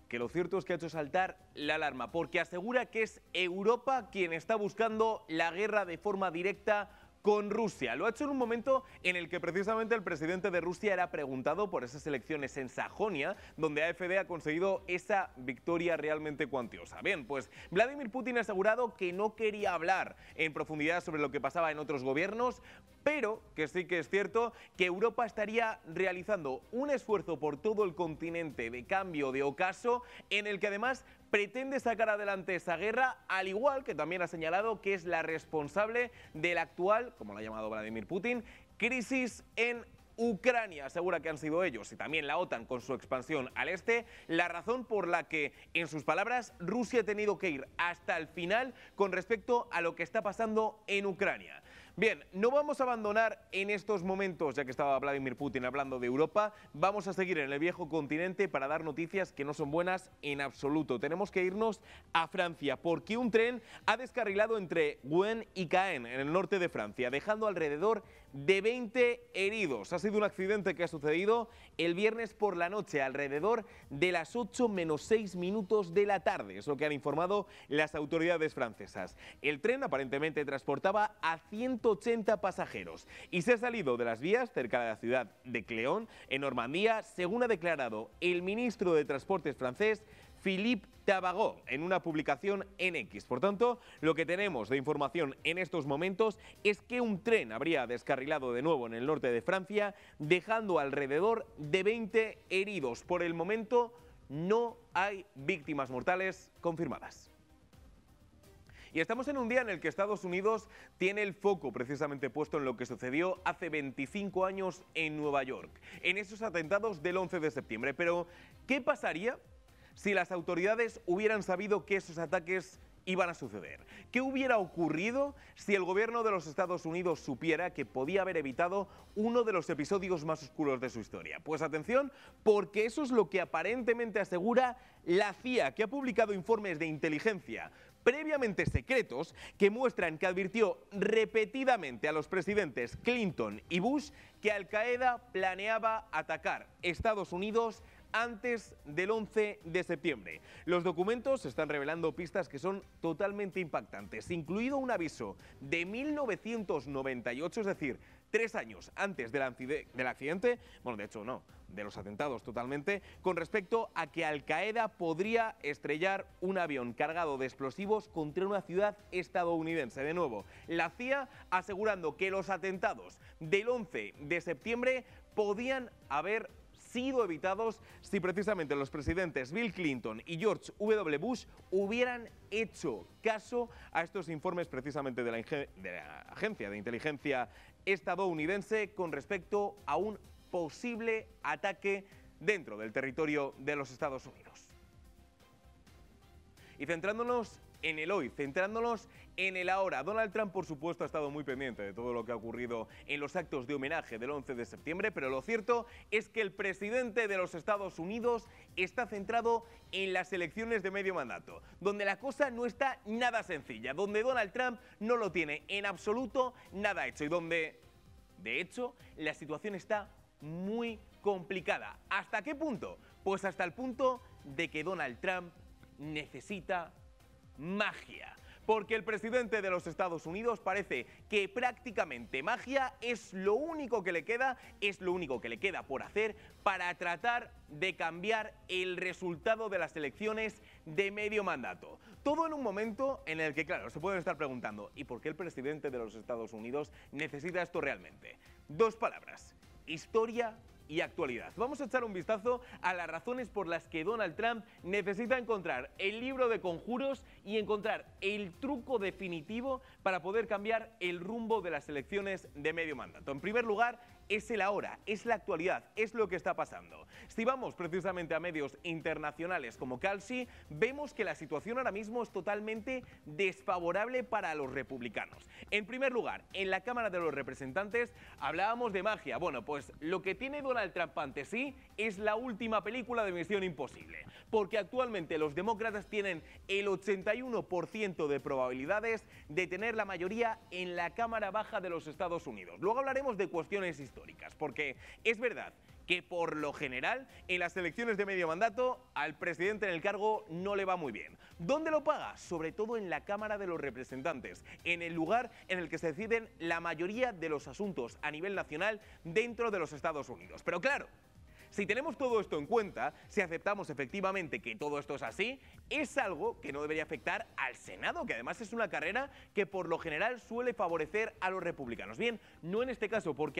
que lo cierto es que ha hecho saltar la alarma, porque asegura que es Europa quien está buscando la guerra de forma directa con Rusia. Lo ha hecho en un momento en el que precisamente el presidente de Rusia era preguntado por esas elecciones en Sajonia, donde AfD ha conseguido esa victoria realmente cuantiosa. Bien, pues Vladimir Putin ha asegurado que no quería hablar en profundidad sobre lo que pasaba en otros gobiernos, pero que sí que es cierto que Europa estaría realizando un esfuerzo por todo el continente de cambio de ocaso, en el que además pretende sacar adelante esa guerra, al igual que también ha señalado que es la responsable de la actual, como lo ha llamado Vladimir Putin, crisis en Ucrania. Asegura que han sido ellos y también la OTAN con su expansión al este la razón por la que, en sus palabras, Rusia ha tenido que ir hasta el final con respecto a lo que está pasando en Ucrania. Bien, no vamos a abandonar en estos momentos, ya que estaba Vladimir Putin hablando de Europa, vamos a seguir en el viejo continente para dar noticias que no son buenas en absoluto. Tenemos que irnos a Francia, porque un tren ha descarrilado entre Rouen y Caen, en el norte de Francia, dejando alrededor de 20 heridos. Ha sido un accidente que ha sucedido el viernes por la noche, alrededor de las 8 menos 6 minutos de la tarde, es lo que han informado las autoridades francesas. El tren aparentemente transportaba a 180 pasajeros y se ha salido de las vías cerca de la ciudad de Cléon, en Normandía, según ha declarado el ministro de Transportes francés, Philippe Tabarot, en una publicación en X. Por tanto, lo que tenemos de información en estos momentos es que un tren habría descarrilado de nuevo en el norte de Francia, dejando alrededor de 20 heridos. Por el momento, no hay víctimas mortales confirmadas. Y estamos en un día en el que Estados Unidos tiene el foco precisamente puesto en lo que sucedió hace 25 años en Nueva York, en esos atentados del 11 de septiembre. Pero, ¿qué pasaría si las autoridades hubieran sabido que esos ataques iban a suceder? ¿Qué hubiera ocurrido si el gobierno de los Estados Unidos supiera que podía haber evitado uno de los episodios más oscuros de su historia? Pues atención, porque eso es lo que aparentemente asegura la CIA, que ha publicado informes de inteligencia previamente secretos que muestran que advirtió repetidamente a los presidentes Clinton y Bush que Al-Qaeda planeaba atacar Estados Unidos antes del 11 de septiembre. Los documentos están revelando pistas que son totalmente impactantes, incluido un aviso de 1998, es decir, 3 años antes del accidente, bueno, de hecho no, de los atentados totalmente, con respecto a que Al-Qaeda podría estrellar un avión cargado de explosivos contra una ciudad estadounidense. De nuevo, la CIA asegurando que los atentados del 11 de septiembre podían haber sido evitados si precisamente los presidentes Bill Clinton y George W. Bush hubieran hecho caso a estos informes precisamente de la agencia de inteligencia estadounidense con respecto a un posible ataque dentro del territorio de los Estados Unidos. Y centrándonos en el hoy, centrándonos en el ahora, Donald Trump, por supuesto, ha estado muy pendiente de todo lo que ha ocurrido en los actos de homenaje del 11 de septiembre, pero lo cierto es que el presidente de los Estados Unidos está centrado en las elecciones de medio mandato, donde la cosa no está nada sencilla, donde Donald Trump no lo tiene en absoluto nada hecho y donde, de hecho, la situación está muy complicada. ¿Hasta qué punto? Pues hasta el punto de que Donald Trump necesita magia, porque el presidente de los Estados Unidos parece que prácticamente magia es lo único que le queda, por hacer para tratar de cambiar el resultado de las elecciones de medio mandato. Todo en un momento en el que, claro, se pueden estar preguntando, ¿y por qué el presidente de los Estados Unidos necesita esto realmente? 2 palabras: historia y actualidad. Vamos a echar un vistazo a las razones por las que Donald Trump necesita encontrar el libro de conjuros y encontrar el truco definitivo para poder cambiar el rumbo de las elecciones de medio mandato. En primer lugar, es el ahora, es la actualidad, es lo que está pasando. Si vamos precisamente a medios internacionales como Kalshi, vemos que la situación ahora mismo es totalmente desfavorable para los republicanos. En primer lugar, en la Cámara de los Representantes hablábamos de magia. Bueno, pues lo que tiene Donald Trump ante sí es la última película de Misión Imposible, porque actualmente los demócratas tienen el 81% de probabilidades de tener la mayoría en la Cámara Baja de los Estados Unidos. Luego hablaremos de cuestiones históricas, porque es verdad que por lo general en las elecciones de medio mandato al presidente en el cargo no le va muy bien. ¿Dónde lo paga? Sobre todo en la Cámara de los Representantes, en el lugar en el que se deciden la mayoría de los asuntos a nivel nacional dentro de los Estados Unidos. Pero claro, si tenemos todo esto en cuenta, si aceptamos efectivamente que todo esto es así, es algo que no debería afectar al Senado, que además es una carrera que por lo general suele favorecer a los republicanos. Bien, no en este caso, porque